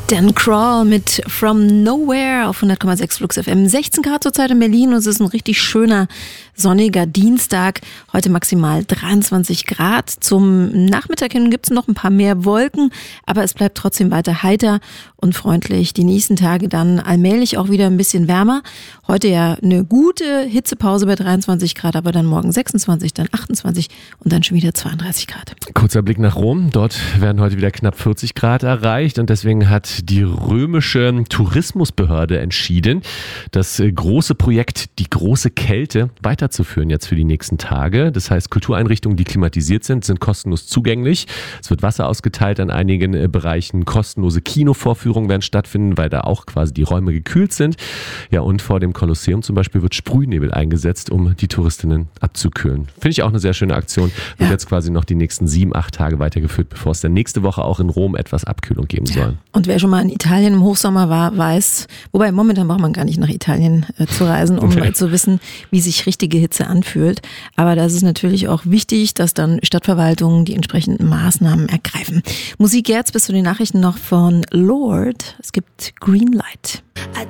Dan Crawl mit From Nowhere auf 100,6 Flux FM. 16 Grad zurzeit in Berlin und es ist ein richtig schöner, sonniger Dienstag. Heute maximal 23 Grad. Zum Nachmittag hin gibt es noch ein paar mehr Wolken, aber es bleibt trotzdem weiter heiter und freundlich. Die nächsten Tage dann allmählich auch wieder ein bisschen wärmer. Heute ja eine gute Hitzepause bei 23 Grad, aber dann morgen 26, dann 28 und dann schon wieder 32 Grad. Kurzer Blick nach Rom. Dort werden heute wieder knapp 40 Grad erreicht und deswegen hat die römische Tourismusbehörde entschieden, das große Projekt Die große Kälte weiterzuführen jetzt für die nächsten Tage. Das heißt, Kultureinrichtungen, die klimatisiert sind kostenlos zugänglich. Es wird Wasser ausgeteilt an einigen Bereichen. Kostenlose Kinovorführungen werden stattfinden, weil da auch quasi die Räume gekühlt sind. Ja, und vor dem Kolosseum zum Beispiel wird Sprühnebel eingesetzt, um die Touristinnen abzukühlen. Finde ich auch eine sehr schöne Aktion. Wird jetzt quasi noch die nächsten 7-8 Tage weitergeführt, bevor es dann nächste Woche auch in Rom etwas Abkühlung geben soll. Und wer schon mal in Italien im Hochsommer war, weiß, wobei momentan braucht man gar nicht nach Italien zu reisen, um zu wissen, wie sich richtige Hitze anfühlt. Aber da ist es natürlich auch wichtig, dass dann Stadtverwaltungen die entsprechenden Maßnahmen ergreifen. Musik jetzt bis zu den Nachrichten noch von Lord. Es gibt Greenlight.